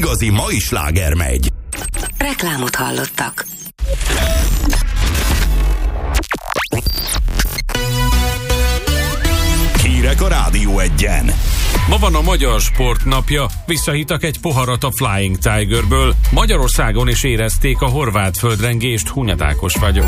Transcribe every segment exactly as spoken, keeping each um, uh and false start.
igazi mai sláger megy. Reklámot hallottak. Hírek a Rádió Egyen. Ma van a Magyar Sport napja, visszahittak egy poharat a Flying Tigerből. Magyarországon is érezték a horvát földrengést, Hunyad Ákos vagyok.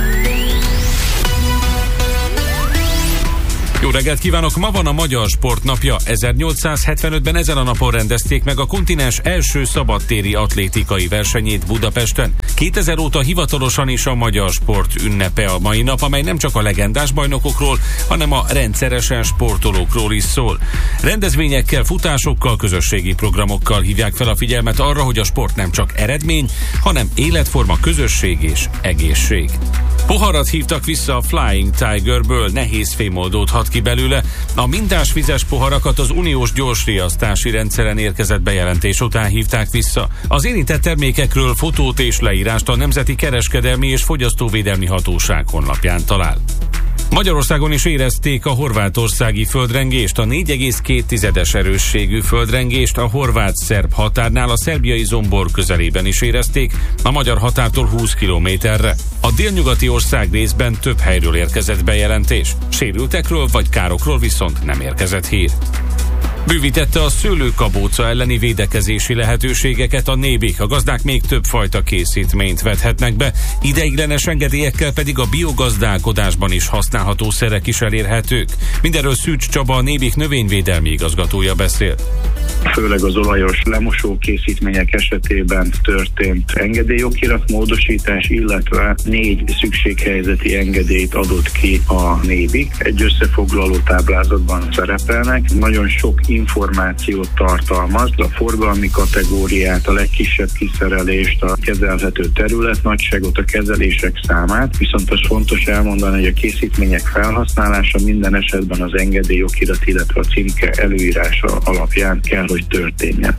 Jó reggelt kívánok! Ma van a Magyar Sport napja. ezernyolcszázhetvenötben ezen a napon rendezték meg a kontinens első szabadtéri atlétikai versenyét Budapesten. kétezer óta hivatalosan is a magyar sport ünnepe a mai nap, amely nem csak a legendás bajnokokról, hanem a rendszeresen sportolókról is szól. Rendezvényekkel, futásokkal, közösségi programokkal hívják fel a figyelmet arra, hogy a sport nem csak eredmény, hanem életforma, közösség és egészség. Poharat hívtak vissza a Flying Tigerből, nehéz fémoldót hat ki belőle. A mintás vizes poharakat az uniós gyorsriasztási rendszeren érkezett bejelentés után hívták vissza. Az érintett termékekről fotót és leírást a Nemzeti Kereskedelmi és Fogyasztóvédelmi Hatóság honlapján talál. Magyarországon is érezték a horvátországi földrengést, a négy egész két tizedes erősségű földrengést a horvát-szerb határnál, a szerbiai Zombor közelében is érezték, a magyar határtól húsz kilométerre. A délnyugati ország részben több helyről érkezett bejelentés. Sérültekről vagy károkról viszont nem érkezett hír. Bővítette a szőlőkabóca elleni védekezési lehetőségeket a Nébik, a gazdák még több fajta készítményt vethetnek be, ideiglenes engedélyekkel pedig a biogazdálkodásban is használható szerek is elérhetők. Mindenről Szűcs Csaba, a Nébik növényvédelmi igazgatója beszél. Főleg az olajos lemosó készítmények esetében történt engedélyokirat módosítás, illetve négy szükséghelyzeti engedélyt adott ki a Nébik. Egy összefoglaló táblázatban szerepelnek, nagyon sok információt tartalmaz, a forgalmi kategóriát, a legkisebb kiszerelést, a kezelhető területnagyságot, a kezelések számát, viszont az fontos elmondani, hogy a készítmények felhasználása minden esetben az engedélyokirat, illetve a címke előírása alapján kell, hogy történjen.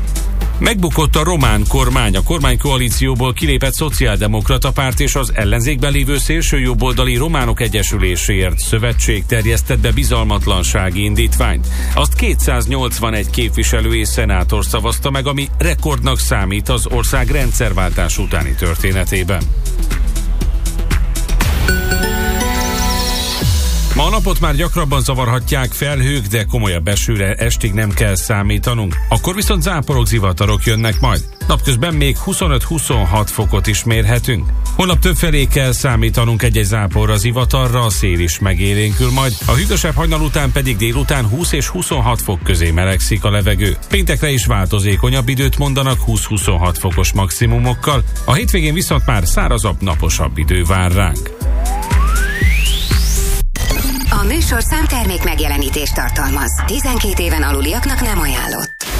Megbukott a román kormány, a kormánykoalícióból kilépett szociáldemokrata párt és az ellenzékben lévő szélsőjobboldali Románok Egyesüléséért szövetség terjesztett be bizalmatlansági indítványt. Azt kétszáznyolcvanegy képviselő és szenátor szavazta meg, ami rekordnak számít az ország rendszerváltás utáni történetében. Ma a napot már gyakrabban zavarhatják felhők, de komolyabb esőre estig nem kell számítanunk. Akkor viszont záporok, zivatarok jönnek majd. Napközben még huszonöt-huszonhat fokot is mérhetünk. Holnap többfelé kell számítanunk egy-egy záporra, zivatarra, a szél is megélénkül majd. A hűvösebb hajnal után pedig délután húsz és huszonhat fok közé melegszik a levegő. Péntekre is változékonyabb időt mondanak húsz-huszonhat fokos maximumokkal. A hétvégén viszont már szárazabb, naposabb idő vár ránk. A műsorszám termék megjelenítést tartalmaz. tizenkét éven aluliaknak nem ajánlott.